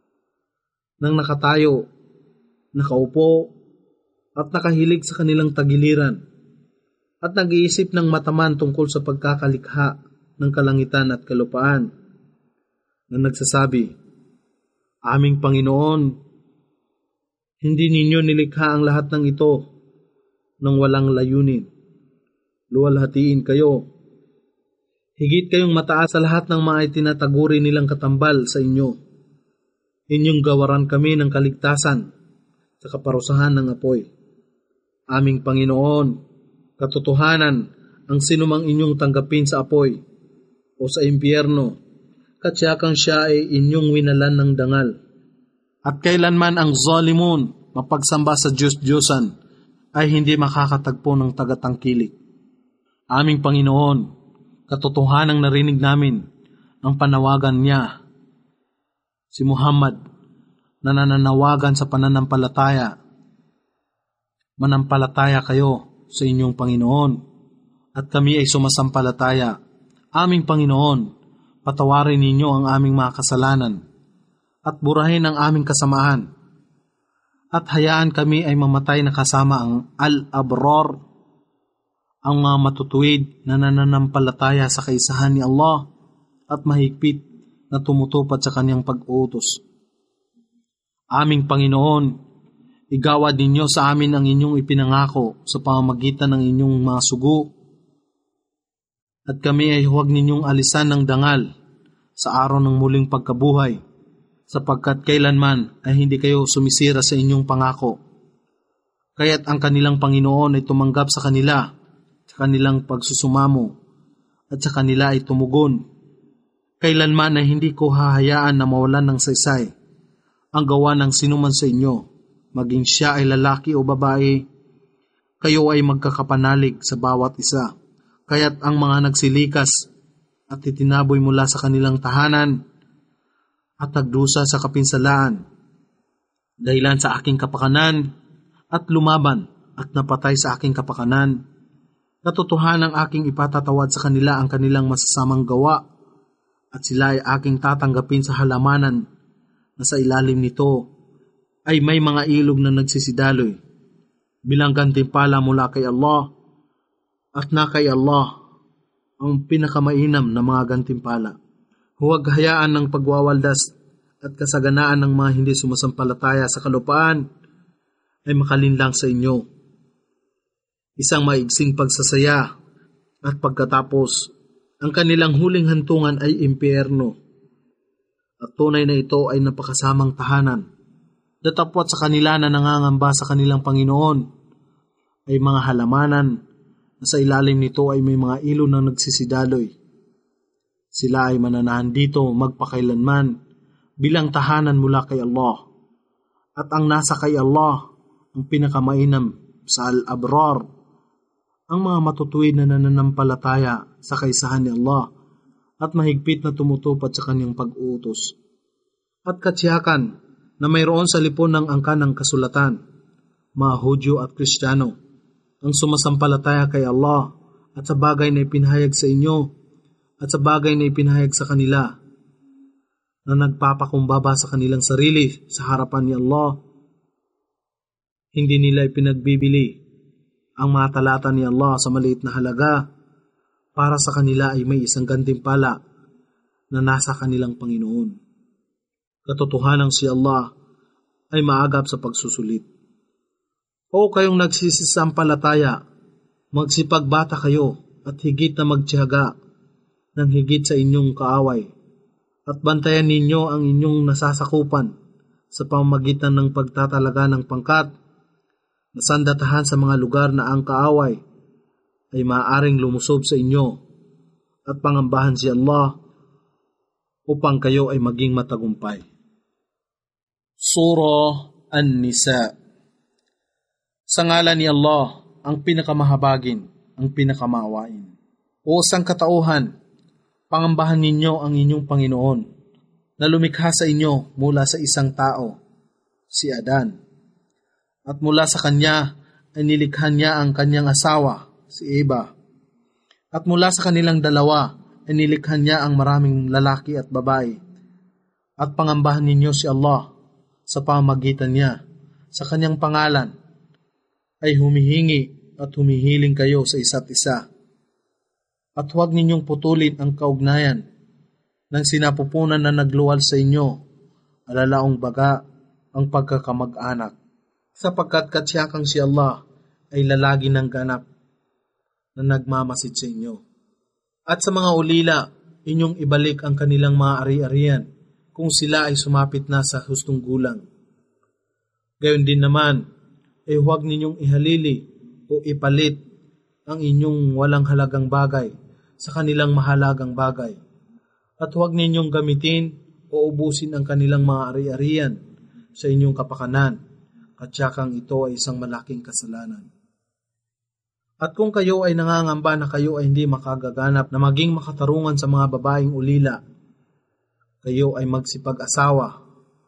nang nakatayo, nakaupo, at nakahilig sa kanilang tagiliran, at nag-iisip ng mataman tungkol sa pagkakalikha ng kalangitan at kalupaan, na nagsasabi, Aming Panginoon, hindi ninyo nilikha ang lahat ng ito nang walang layunin. Luwalhatiin kayo. Higit kayong mataas sa lahat ng mga itinataguri nilang katambal sa inyo. Inyong gawaran kami ng kaligtasan sa kaparusahan ng apoy. Aming Panginoon, katotohanan, ang sinumang inyong tanggapin sa apoy o sa impyerno, katsiyakang siya ay inyong winalan ng dangal. At kailanman ang zalimun, mapagsamba sa Diyos-Diyosan, ay hindi makakatagpo ng tagatangkilik. Aming Panginoon, katotohanang narinig namin ang panawagan niya, si Muhammad, na nananawagan sa pananampalataya. Manampalataya kayo sa inyong Panginoon, at kami ay sumasampalataya. Aming Panginoon, patawarin ninyo ang aming mga kasalanan, at burahin ang aming kasamaan, at hayaan kami ay mamatay na kasama ang al-abrar, ang mga matutuwid na nananampalataya sa kaisahan ni Allah at mahigpit na tumutupad sa kanyang pag-uutos. Aming Panginoon, igawad ninyo sa amin ang inyong ipinangako sa pamamagitan ng inyong mga sugo, at kami ay huwag ninyong alisan ng dangal sa araw ng muling pagkabuhay, sapagkat kailanman ay hindi kayo sumisira sa inyong pangako. Kaya't ang kanilang Panginoon ay tumanggap sa kanila, sa kanilang pagsusumamo, at sa kanila ay tumugon. Kailanman ay hindi ko hahayaan na mawalan ng saysay ang gawa ng sinuman sa inyo, maging siya ay lalaki o babae. Kayo ay magkakapanalig sa bawat isa. Kaya't ang mga nagsilikas at itinaboy mula sa kanilang tahanan at nagdusa sa kapinsalaan, dahilan sa aking kapakanan, at lumaban at napatay sa aking kapakanan, katotohanang aking ipatatawad sa kanila ang kanilang masasamang gawa, at sila ay aking tatanggapin sa halamanan na sa ilalim nito ay may mga ilog na nagsisidaloy, bilang gantimpala mula kay Allah, at na kay Allah ang pinakamainam na mga gantimpala. Huwag hayaan ng pagwawaldas at kasaganaan ng mga hindi sumasampalataya sa kalupaan ay makalinlang sa inyo. Isang maigsing pagsasaya, at pagkatapos, ang kanilang huling hantungan ay impyerno. At tunay na ito ay napakasamang tahanan. Datapwat sa kanila na nangangamba sa kanilang Panginoon ay mga halamanan na sa ilalim nito ay may mga ilog na nagsisidaloy. Sila ay mananahan dito magpakailanman bilang tahanan mula kay Allah. At ang nasa kay Allah ang pinakamainam sa al-abrar, ang mga matutuwid na nananampalataya sa kaisahan ni Allah at mahigpit na tumutupad sa kanyang pag-uutos. At katsiyakan na mayroon sa lipon ng angkan ng kasulatan, mga Hudyo at Kristiyano, ang sumasampalataya kay Allah at sa bagay na ipinahayag sa inyo at sa bagay na ipinahayag sa kanila, na nagpapakumbaba sa kanilang sarili sa harapan ni Allah. Hindi nila ipinagbibili ang mga talata ni Allah sa maliit na halaga. Para sa kanila ay may isang gantimpala na nasa kanilang Panginoon. Katotohanang si Allah ay maagap sa pagsusulit. O kayong nagsisisampalataya, magsipagbata kayo at higit na magtiyaga ng higit sa inyong kaaway, at bantayan ninyo ang inyong nasasakupan sa pamamagitan ng pagtatalaga ng pangkat na sandatahan sa mga lugar na ang kaaway ay maaaring lumusob sa inyo, at pangambahan si Allah. upang kayo ay maging matagumpay. Surah An-Nisa. Sa ngalan ni Allah, ang pinakamahabagin, ang pinakamaawain. O sangkatauhan, pangambahan ninyo ang inyong Panginoon na lumikha sa inyo mula sa isang tao, si Adan. At mula sa kanya ay nilikha niya ang kanyang asawa, si Eva. At mula sa kanilang dalawa ay nilikha niya ang maraming lalaki at babae. At pangambahan ninyo si Allah sa pamamagitan niya, sa kanyang pangalan, ay humihingi at humihiling kayo sa isa't isa. At huwag ninyong putulin ang kaugnayan ng sinapupunan na nagluwal sa inyo, alalaong baga ang pagkakamag-anak, sapagkat katsiyakang si Allah ay lalagi ng ganap na nagmamasid sa inyo. At sa mga ulila, inyong ibalik ang kanilang mga ari-arian kung sila ay sumapit na sa hustong gulang. Gayon din naman, ay huwag ninyong ihalili o ipalit ang inyong walang halagang bagay sa kanilang mahalagang bagay. At huwag ninyong gamitin o ubusin ang kanilang mga ari-arian sa inyong kapakanan, katsakang ito ay isang malaking kasalanan. At kung kayo ay nangangamba na kayo ay hindi makagaganap na maging makatarungan sa mga babaeng ulila, kayo ay magsipag-asawa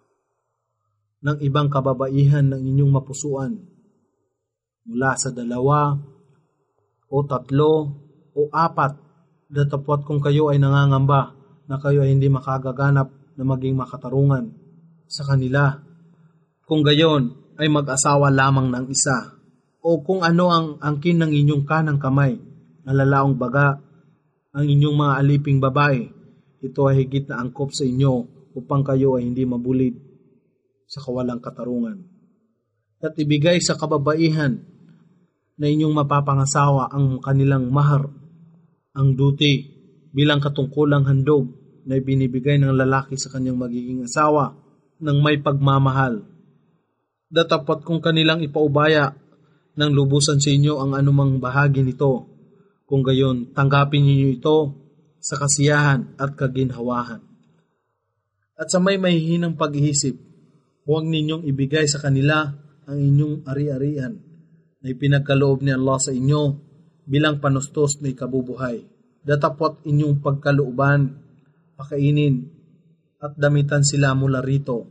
ng ibang kababaihan ng inyong mapusuan mula sa dalawa o tatlo o apat, datapwat kung kayo ay nangangamba na kayo ay hindi makagaganap na maging makatarungan sa kanila. Kung gayon ay mag-asawa lamang ng isa, o kung ano ang angkin ng inyong kanang kamay, alalaong baga ang inyong mga aliping babae, ito ay higit na angkop sa inyo upang kayo ay hindi mabulid sa kawalang katarungan. At ibigay sa kababaihan na inyong mapapangasawa ang kanilang mahar, ang duty, bilang katungkulang handog na ibinibigay ng lalaki sa kanyang magiging asawa ng may pagmamahal. Datapwat kung kanilang ipaubaya ng lubusan sa inyo ang anumang bahagi nito, kung gayon tanggapin ninyo ito sa kasiyahan at kaginhawahan. At sa may mahihinang pag-iisip, huwag ninyong ibigay sa kanila ang inyong ari-arian na ipinagkaloob ni Allah sa inyo bilang panustos na ikabubuhay. Datapwat inyong pagkalooban, pakainin at damitan sila mula rito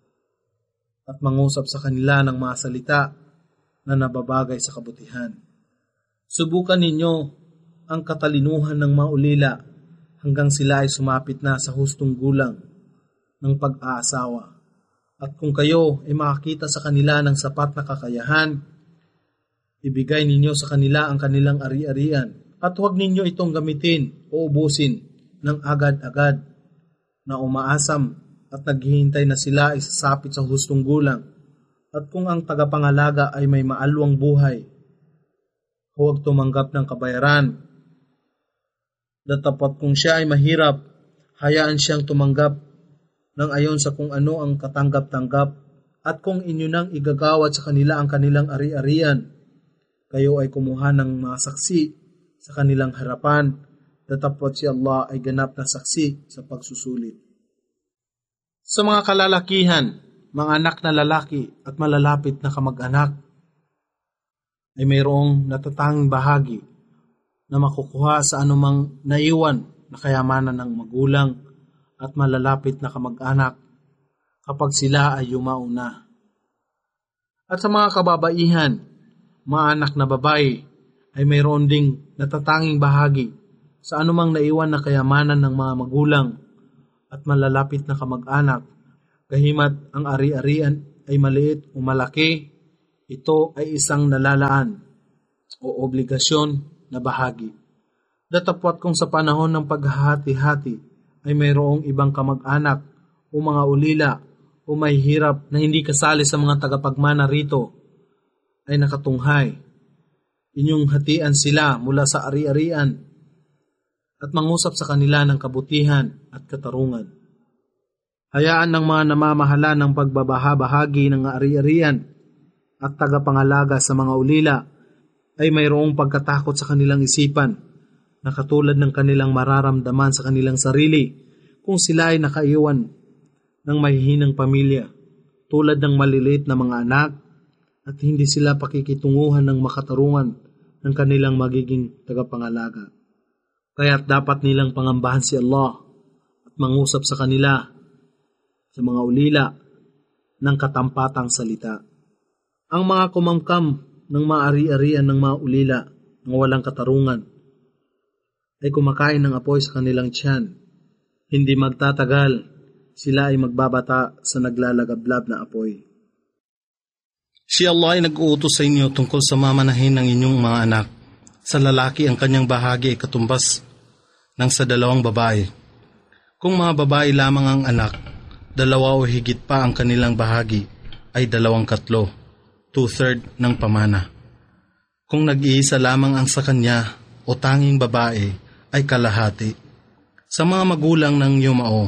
at mangusap sa kanila ng mga salita na nababagay sa kabutihan. Subukan ninyo ang katalinuhan ng mga ulila hanggang sila ay sumapit na sa hustong gulang ng pag-aasawa. At kung kayo ay makakita sa kanila ng sapat na kakayahan, ibigay ninyo sa kanila ang kanilang ari-arian at huwag ninyo itong gamitin o ubusin ng agad-agad na umaasam at naghihintay na sila ay sasapit sa hustong gulang. At kung ang tagapangalaga ay may maalwang buhay, huwag tumanggap ng kabayaran. Datapwat kung siya ay mahirap, hayaan siyang tumanggap ng ayon sa kung ano ang katanggap-tanggap. At kung inyo nang igagawad sa kanila ang kanilang ari-arian, kayo ay kumuha ng mga saksi sa kanilang harapan, datapwat si Allah ay ganap na saksi sa pagsusulit. Sa mga kalalakihan, mga anak na lalaki at malalapit na kamag-anak, ay mayroong natatanging bahagi na makukuha sa anumang naiwan na kayamanan ng magulang at malalapit na kamag-anak kapag sila ay yumao na. At sa mga kababaihan, mga anak na babae, ay mayroon ding natatanging bahagi sa anumang naiwan na kayamanan ng mga magulang at malalapit na kamag-anak. Kahimat ang ari-arian ay maliit o malaki, ito ay isang nalalaan o obligasyon na bahagi. Datapwat kung sa panahon ng paghahati-hati ay mayroong ibang kamag-anak o mga ulila o may hirap na hindi kasali sa mga tagapagmana rito ay nakatunghay, inyong hatian sila mula sa ari-arian at mangusap sa kanila ng kabutihan at katarungan. Hayaan ng mga namamahala ng pagbabahabahagi ng ari-arian at tagapangalaga sa mga ulila ay mayroong pagkatakot sa kanilang isipan na katulad ng kanilang mararamdaman sa kanilang sarili kung sila ay nakaiwan ng mahihinang pamilya tulad ng maliliit na mga anak at hindi sila pakikitunguhan ng makatarungan ng kanilang magiging tagapangalaga. Kaya't dapat nilang pangambahan si Allah at mangusap sa kanila sa mga ulila ng katampatang salita. Ang mga kumamkam ng maari-arian ng mga ulila ng walang katarungan ay kumakain ng apoy sa kanilang tiyan. Hindi magtatagal, sila ay magbabata sa naglalagablab na apoy. Si Allah ay nag-uutos sa inyo tungkol sa mamanahin ng inyong mga anak. Sa lalaki ang kanyang bahagi ay katumbas ng sa dalawang babae. Kung mga babae lamang ang anak, dalawa o higit pa ang kanilang bahagi ay dalawang katlo, two-third ng pamana. Kung nag-iisa lamang ang sa kanya o tanging babae ay kalahati. Sa mga magulang ng yumao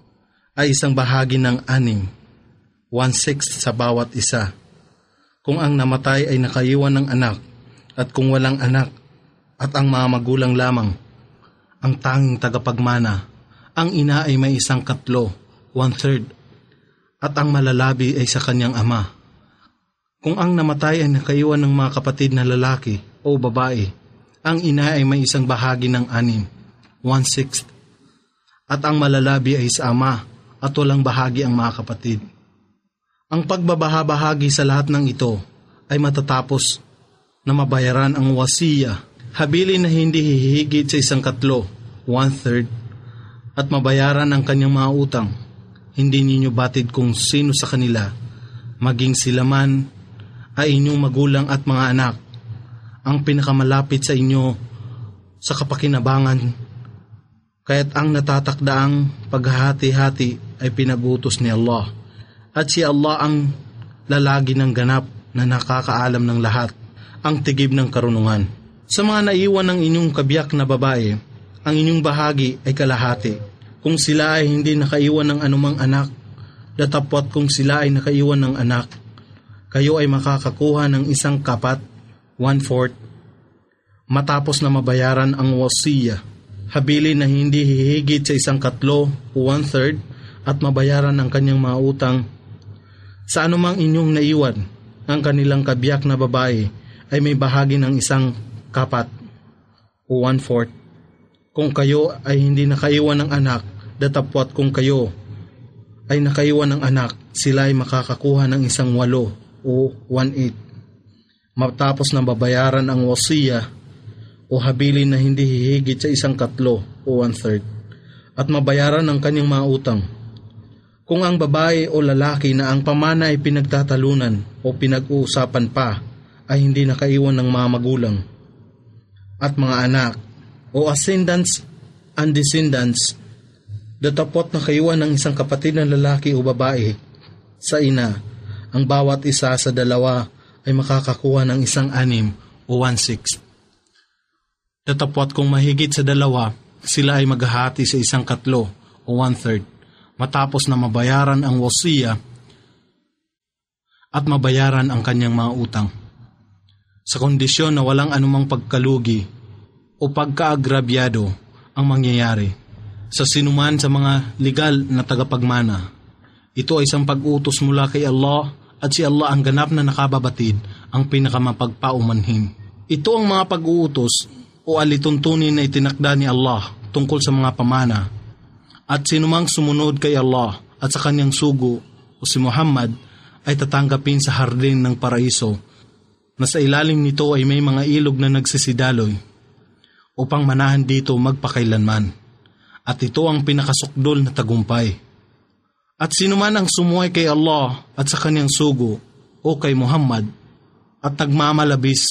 ay isang bahagi ng anim, one-sixth sa bawat isa. Kung ang namatay ay nakaiwan ng anak at kung walang anak at ang mga magulang lamang, ang tanging tagapagmana, ang ina ay may isang katlo, one-third, at ang malalabi ay sa kanyang ama. Kung ang namatay ay nakaiwan ng mga kapatid na lalaki o babae, ang ina ay may isang bahagi ng anim, one-sixth, at ang malalabi ay sa ama at walang bahagi ang mga kapatid. Ang pagbabahabahagi sa lahat ng ito ay matatapos na mabayaran ang wasiya, habilin na hindi hihigit sa isang katlo, one-third, at mabayaran ang kanyang mga utang. Hindi ninyo batid kung sino sa kanila, maging sila man ay inyong magulang at mga anak, ang pinakamalapit sa inyo sa kapakinabangan, kaya't ang natatakdaang paghahati-hati ay pinag-utos ni Allah, at si Allah ang lalagi ng ganap na nakakaalam ng lahat, ang tigib ng karunungan. Sa mga naiwan ng inyong kabiyak na babae, ang inyong bahagi ay kalahati. Kung sila ay hindi nakaiwan ng anumang anak, datapwat kung sila ay nakaiwan ng anak, kayo ay makakakuha ng isang kapat, one-fourth, matapos na mabayaran ang wasiya, habilin na hindi hihigit sa isang katlo o one-third, at mabayaran ang kanyang mga utang. Sa anumang inyong naiwan, ang kanilang kabiyak na babae ay may bahagi ng isang kapat o one-fourth. Kung kayo ay hindi nakaiwan ng anak, datapwat kung kayo ay nakaiwan ng anak, sila ay makakakuha ng isang walo o one-eighth. Matapos na babayaran ang wasiya o habilin na hindi hihigit sa isang katlo o one-third, at mabayaran ang kanyang mga utang. Kung ang babae o lalaki na ang pamana ay pinagtatalunan o pinag-uusapan pa ay hindi nakaiwan ng mga magulang at mga anak o ascendants and descendants, datapot na kaiwan ng isang kapatid na lalaki o babae sa ina, ang bawat isa sa dalawa ay makakakuha ng isang anim o one-sixth. Datapot kung mahigit sa dalawa, sila ay maghahati sa isang katlo o one-third, matapos na mabayaran ang wasiya at mabayaran ang kanyang mga utang. Sa kondisyon na walang anumang pagkalugi o pagkaagrabyado ang mangyayari sa sinuman sa mga legal na tagapagmana, ito ay isang pag-utos mula kay Allah, at si Allah ang ganap na nakababatid, ang pinakamapagpaumanhin. Ito ang mga pag-uutos o alituntunin na itinakda ni Allah tungkol sa mga pamana, at sinumang sumunod kay Allah at sa kanyang sugo o si Muhammad ay tatanggapin sa hardin ng paraiso, na sa ilalim nito ay may mga ilog na nagsisidaloy upang manahan dito magpakailanman, at ito ang pinakasukdol na tagumpay. At sinuman ang sumuway kay Allah at sa kanyang sugo o kay Muhammad at nagmamalabis